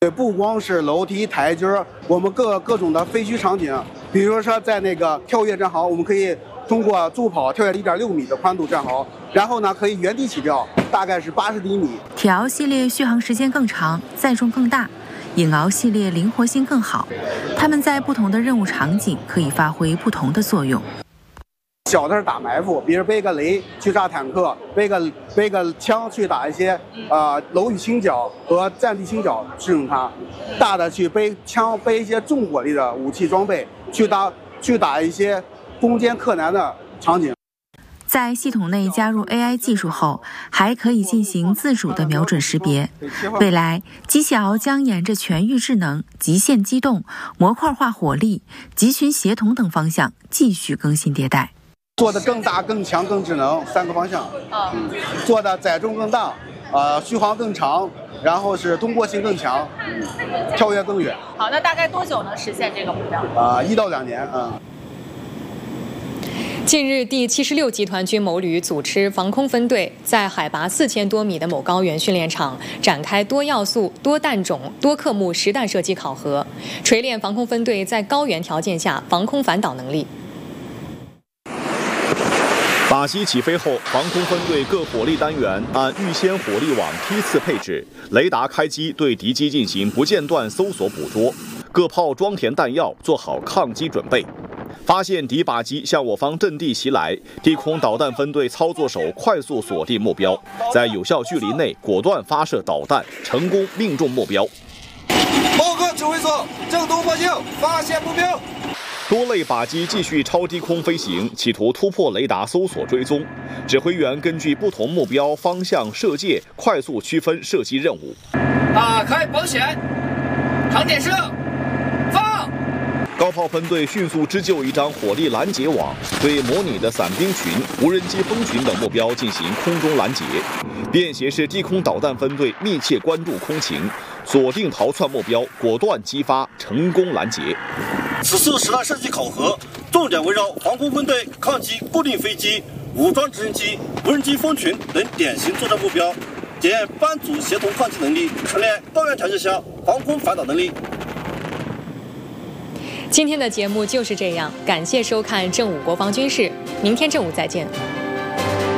不光是楼梯、台阶，我们各种的废墟场景，比如说在那个跳跃战壕，我们可以通过助跑跳跃1.6米的宽度战壕，然后呢可以原地起跳，大概是80厘米。 铁鳌系列续航时间更长，载重更大；影鳌系列灵活性更好。它们在不同的任务场景可以发挥不同的作用。 小的是打埋伏，比如背个雷去炸坦克，背个枪去打一些楼宇清剿和战地清剿使用它；大的去背枪背一些重火力的武器装备去打一些攻坚克难的场景。 在系统内加入 AI 技术后，还可以进行自主的瞄准识别。未来，机器鳌将沿着全域智能、极限机动、模块化火力、集群协同等方向继续更新迭代。 做的更大、更强、更智能3个方向。做的载重更大，续航更长，然后是通过性更强，跳跃更远。 好，那大概多久能实现这个目标 ？1到2年。 近日，第76集团军某旅组织防空分队在海拔4000多米的某高原训练场展开多要素、多弹种、多科目实弹射击考核，锤炼防空分队在高原条件下防空反导能力。 靶机起飞后，防空分队各火力单元按预先火力网梯次配置，雷达开机对敌机进行不间断搜索捕捉，各炮装填弹药，做好抗击准备。发现敌靶机向我方阵地袭来，地空导弹分队操作手快速锁定目标，在有效距离内果断发射导弹，成功命中目标。 报告指挥所，正东方向发现目标。 多类靶机继续超低空飞行，企图突破雷达搜索追踪。指挥员根据不同目标方向射界，快速区分射击任务。 打开保险，长点射，放。 高炮分队迅速织就一张火力拦截网，对模拟的伞兵群、无人机蜂群等目标进行空中拦截。便携式地空导弹分队密切关注空情，锁定逃窜目标，果断击发，成功拦截。 此次实弹射击考核重点围绕防空分队抗击固定飞机、武装直升机、无人机蜂群等典型作战目标，检验班组协同抗击能力，锤炼高原条件下防空反导能力。 今天的节目就是这样，感谢收看正午国防军事，明天正午再见。